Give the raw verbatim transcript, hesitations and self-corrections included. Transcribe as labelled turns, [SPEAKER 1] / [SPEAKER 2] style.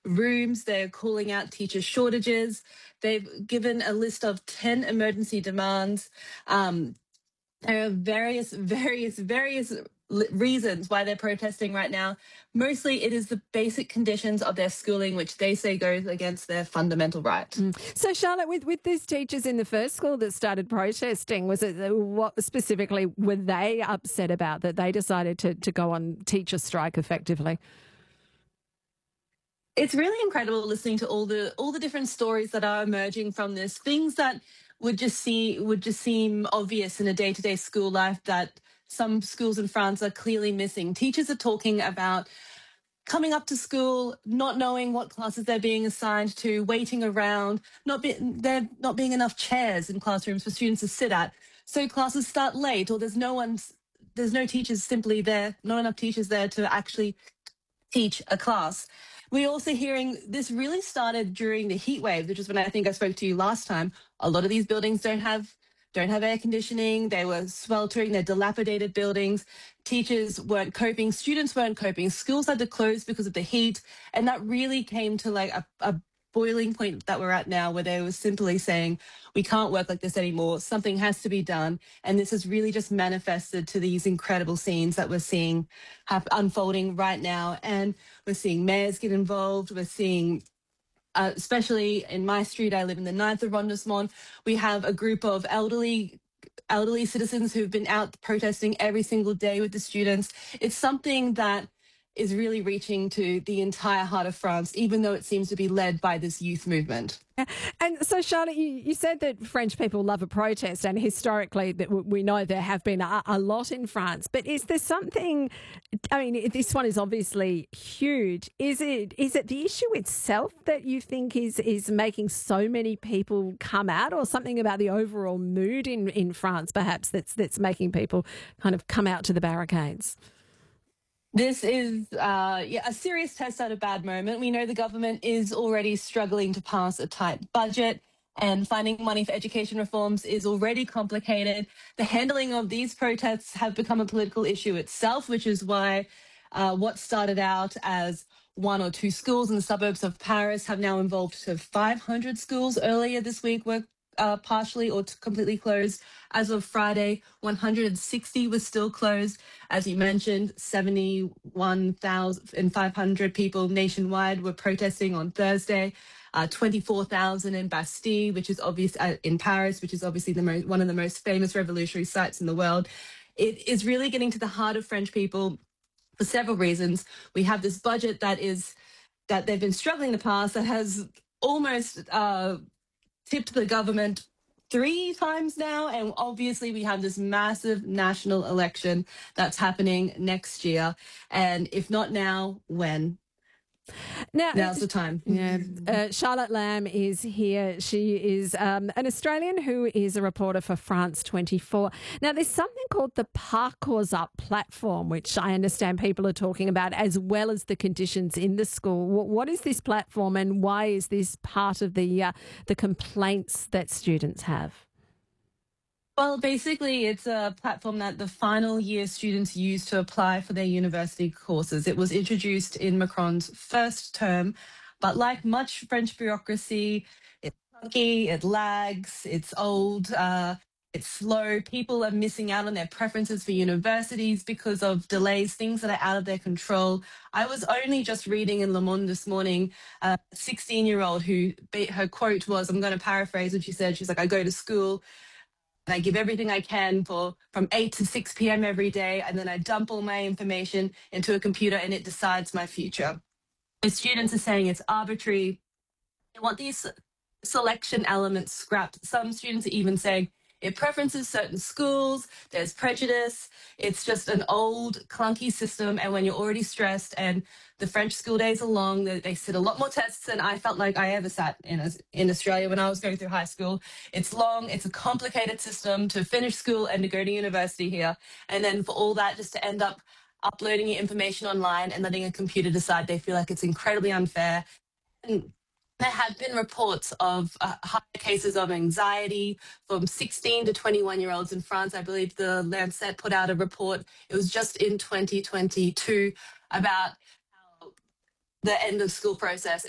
[SPEAKER 1] rooms. They're calling out teacher shortages. They've given a list of ten emergency demands. Um, there are various, various, various reasons why they're protesting right now. Mostly it is the basic conditions of their schooling, which they say goes against their fundamental right.
[SPEAKER 2] Mm. So, Charlotte, with, with these teachers in the first school that started protesting, was it what specifically were they upset about that they decided to, to go on teacher strike effectively?
[SPEAKER 1] It's really incredible listening to all the all the different stories that are emerging from this. Things that would just see would just seem obvious in a day-to-day school life that some schools in France are clearly missing. Teachers are talking about coming up to school, not knowing what classes they're being assigned to, waiting around, not be, there not being enough chairs in classrooms for students to sit at. So classes start late, or there's no one, there's no teachers simply there, not enough teachers there to actually teach a class. We're also hearing this really started during the heat wave, which is when I think I spoke to you last time. A lot of these buildings don't have don't have air conditioning. They were sweltering. They're dilapidated buildings. Teachers weren't coping. Students weren't coping. Schools had to close because of the heat. And that really came to like a, a boiling point that we're at now, where they were simply saying, we can't work like this anymore. Something has to be done. And this has really just manifested to these incredible scenes that we're seeing have unfolding right now. And we're seeing mayors get involved. We're seeing Uh, especially in my street, I live in the ninth arrondissement, we have a group of elderly elderly citizens who've been out protesting every single day with the students. It's something that is really reaching to the entire heart of France, even though it seems to be led by this youth movement.
[SPEAKER 2] And so, Charlotte, you, you said that French people love a protest, and historically that we know there have been a, a lot in France. But is there something? I mean, this one is obviously huge. Is it? Is it the issue itself that you think is is making so many people come out, or something about the overall mood in, in France, perhaps that's that's making people kind of come out to the barricades?
[SPEAKER 1] This is uh, yeah, a serious test at a bad moment. We know the government is already struggling to pass a tight budget, and finding money for education reforms is already complicated. The handling of these protests have become a political issue itself, which is why uh, what started out as one or two schools in the suburbs of Paris have now evolved to five hundred schools. Earlier this week were uh, partially or completely closed. As of Friday, one hundred sixty was still closed. As you mentioned, seventy-one thousand five hundred people nationwide were protesting on Thursday. Uh, twenty-four thousand in Bastille, which is obvious uh, in Paris, which is obviously the most, one of the most famous revolutionary sites in the world. It is really getting to the heart of French people for several reasons. We have this budget that is that they've been struggling to pass, that has almost uh, tipped the government three times now. And obviously we have this massive national election that's happening next year. And if not now, when?
[SPEAKER 2] Now,
[SPEAKER 1] Now's the time.
[SPEAKER 2] Yeah, uh, Charlotte Lamb is here. She is um, an Australian who is a reporter for France twenty-four. Now, there's something called the Parcours Up platform, which I understand people are talking about, as well as the conditions in the school. What, what is this platform, and why is this part of the uh, the complaints that students have?
[SPEAKER 1] Well, basically, it's a platform that the final year students use to apply for their university courses. It was introduced in Macron's first term, but like much French bureaucracy, it's clunky, it lags, it's old, uh, it's slow. People are missing out on their preferences for universities because of delays, things that are out of their control. I was only just reading in Le Monde this morning a sixteen-year-old who, her quote was, I'm going to paraphrase what she said, she's like, I go to school, and I give everything I can for from eight to six p.m. every day, and then I dump all my information into a computer and it decides my future. The students are saying it's arbitrary. They want these selection elements scrapped. Some students are even saying it preferences certain schools, there's prejudice, it's just an old, clunky system, and when you're already stressed and the French school days are long, they, they sit a lot more tests than I felt like I ever sat in, a, in Australia when I was going through high school. It's long, it's a complicated system to finish school and to go to university here, and then for all that just to end up uploading your information online and letting a computer decide, they feel like it's incredibly unfair. And there have been reports of uh, high cases of anxiety from sixteen to twenty-one-year-olds in France. I believe the Lancet put out a report. It was just in twenty twenty-two about how the end of school process